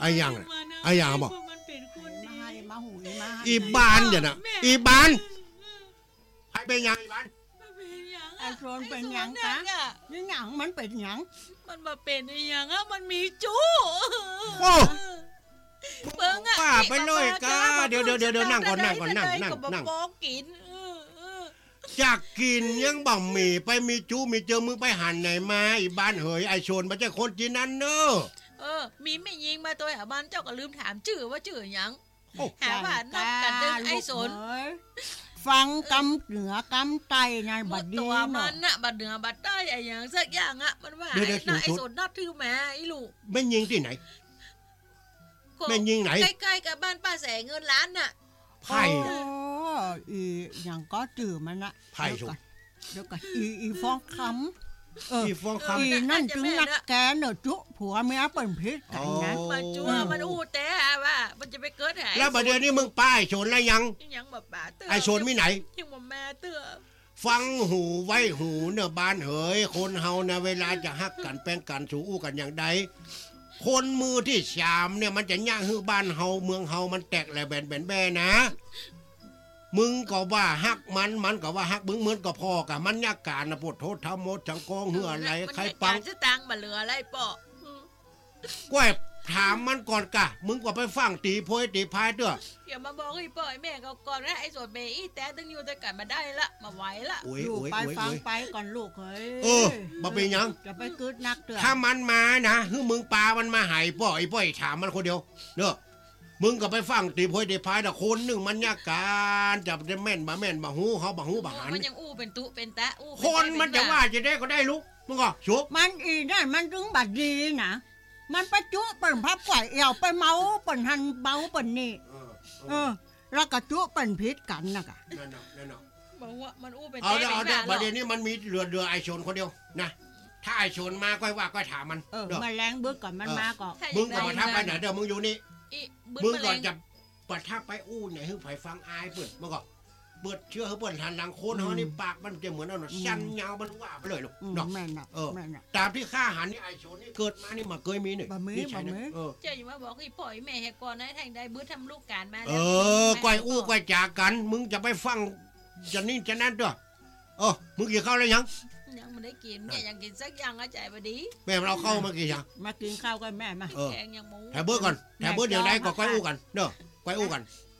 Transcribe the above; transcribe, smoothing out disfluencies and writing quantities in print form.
ไอ้ยังไอ้ยังบอกอีบานเดี๋ยวนะอีบานใครเป็นยังอีบานไอ้โซนเป็นยังกะนี่หยังมันเป็นยังมันมาเป็นยังอ่ะมันมีจู้โอ้เบิ่งอ่ะป้าไปเลยกะเดี๋ยวนั่งก่อนนั่งกินอยากกินยังบ่มีไปมีจู้มีเจอมึงไปหันไหนมาอีบ้านเหยไอโชนมาจากคนจีนนั่นเนอะมีไม่ยิงมาตัวหาบ้านเจ้าก็ลืมถามชื่อว่าชื่อยังหาบ้านนับกันดึงไอโซนฟังกำเหนือกำไตนั่นบัดดีตัวมันน่ะบัดเหนือบัดใต้ไอ้อย่างสักอย่างอ่ะมันว่าไอโซนนัดทื่อแม่ไอ้ลูกไม่ยิงที่ไหนไม่ยิงไหนใกล้ๆกับบ้านป้าแสงเงินล้านน่ะไผ่อีอย่างก็จื่อมันนะไผ่สุดเดี๋ยวก่อนอีฟองคำอีฟองคำอีนั่นจึงนักแกเนอะจุผัวเมียเปิ่นพิษกันนะมันจั่วมันอู้แต่ว่ามันจะไปเกิดหายแล้วประเดี๋ยวนี้มึงป้ายโฉนแล้วยังแบบบ้าเตือไอโฉนมีไหนยังบ่แม่เตือฟังหูไว้หูเนอะบ้านเหยคนเฮานะเวลาจะฮักกันแป้งกันสู่อู้กันอย่างใดคนมือที่สามเนี่ยมันจะย่างฮือบ้านเฮาเมืองเฮามันแตกแหล่แบนนะมึงก็ว่าฮักมันก็ว่าฮักมึงเหมือนกับพ่อกับมันยากการนะปวดโทษทำหมดจังกองเหืออะไรใครปังจะตังมาเหลืออะไรป่อก้อยถามมันก่อนกะมึงก็ไปฟังตีโพยตีพายเด้ออย่ามาบอกให้ป่อยแม่ก็ก่อนนะไอ้สดเบอีแต่ตึงอยู่แต่กันมาได้ละมาไหวละลูกไปฟังไปก่อนลูกเฮ้ยบ่เป็นยังจะไปกึดนักเตือถ้ามันมานะฮึมึงปามันมาหายป่อยถามมันคนเดียวเด้อมึงก็ไปฟังตีโพยตีพายแต่คนหนึ่งมันยากการจับได้แม่นบ่หูเขาบ่หูบ่หันมันยังอู้เป็นตุเป็นตะอู้คนมันจะว่าจะได้ก็ได้ลูกมึงก็ชุบมันอีนั่นมันถึงบัดดีนะมันไปจุเปิ่นพับไหวเอวไปเมาเปิ่นหันเมาเปิ่นนี่แล้วก็จุเปิ่นพิษกันนะกะนั่นบอกว่ามันอู้เป็นเอาประเด็นนี้มันมีเรือไอโชนคนเดียวนะถ้าไอโชนมาก็ว่าก็ถามมันมาแรงเบิกก่อนมันมาก่อนมึงก็มาทับไปไหนเดี๋ยวมึงอยู่นี่มึงก่อนจะปัดทับไปอู้เนี่ยให้ไผ่ฟังอายเปิดมึงก็เปิดเชื่อเขาเปิดหันหลังโคนเขานี่ปากมันจะเหมือนเอาหนอนชันยาวมันว่าไปเลยลูกเนาะแม่น่ะตามที่ข้าหันนี่ไอโชนนี่เกิดมานี่มาเคยมีหนึ่งนี่ใช่นะเจ้าอย่ามาบอกให้ปล่อยแม่แหกก่อนนะแทงได้บื้อทำลูกการมาก้อยอู้ก้อยจากกันมึงจะไปฟังจะนี่จะนั่นด้วยมึงกินข้าวแล้วยังมันได้กินเนี่ยยังกินสักอย่างก็ใจพอดีแม่เราเข้ามากี่อย่างมากินข้าวกันแม่มาแกงยังหมูแถวเบอร์ก่อนแถวเบอร์เดี๋ยวไหนก็ก้อยอู้กันเด้อก้อยอู้กัน